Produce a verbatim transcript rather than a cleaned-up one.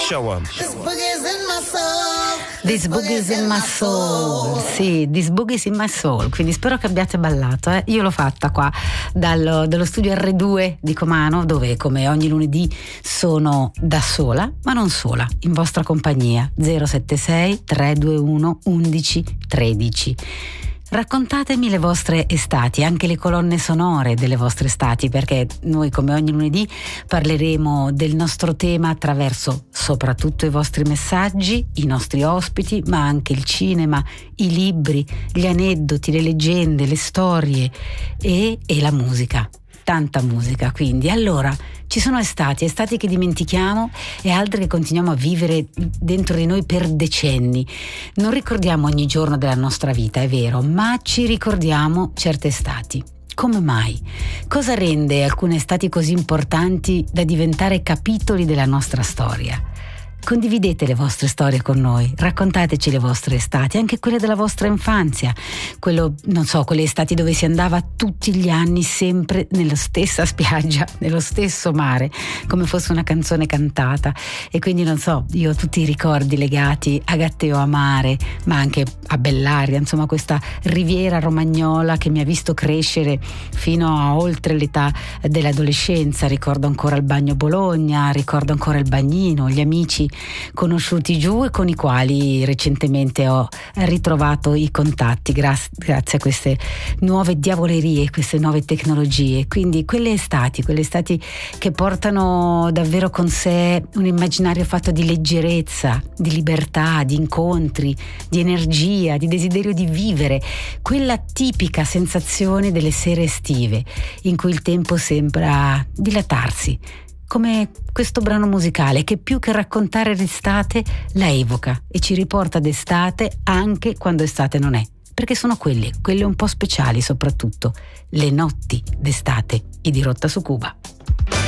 Show 'em. This Boogie's in my soul. Sì, This Boogie's in my soul. Quindi spero che abbiate ballato. Eh? Io l'ho fatta qua dallo, dallo studio erre due di Comano, dove come ogni lunedì sono da sola, ma non sola, in vostra compagnia. zero sette sei tre due uno undici tredici. Raccontatemi le vostre estati, anche le colonne sonore delle vostre estati, perché noi come ogni lunedì parleremo del nostro tema attraverso soprattutto i vostri messaggi, i nostri ospiti, ma anche il cinema, i libri, gli aneddoti, le leggende, le storie e, e la musica. Tanta musica, quindi. Allora, ci sono estati, estati che dimentichiamo e altri che continuiamo a vivere dentro di noi per decenni. Non ricordiamo ogni giorno della nostra vita, è vero, ma ci ricordiamo certe estati. Come mai? Cosa rende alcune estati così importanti da diventare capitoli della nostra storia? Condividete le vostre storie con noi, raccontateci le vostre estati, anche quelle della vostra infanzia, quello, non so, quelle estati dove si andava tutti gli anni sempre nella stessa spiaggia, nello stesso mare, come fosse una canzone cantata. E quindi non so, io ho tutti i ricordi legati a Gatteo a mare, ma anche a Bellaria, insomma questa riviera romagnola che mi ha visto crescere fino a oltre l'età dell'adolescenza. Ricordo ancora il bagno Bologna, ricordo ancora il bagnino, gli amici conosciuti giù e con i quali recentemente ho ritrovato i contatti grazie, grazie a queste nuove diavolerie, queste nuove tecnologie. Quindi quelle estati, quelle estati che portano davvero con sé un immaginario fatto di leggerezza, di libertà, di incontri, di energia, di desiderio di vivere, quella tipica sensazione delle sere estive in cui il tempo sembra dilatarsi, come questo brano musicale che più che raccontare l'estate la evoca e ci riporta d'estate anche quando estate non è, perché sono quelle, quelle un po' speciali soprattutto, le notti d'estate, i Di Rotta su Cuba.